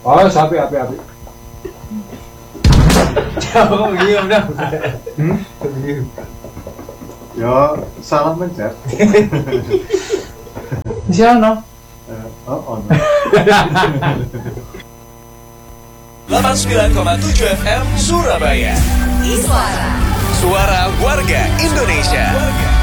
Oh, sapi api. Oh iya udah. Yo, salam mencet. Di sana. Oh, 89,7 FM Surabaya. Iswara. Suara warga Indonesia.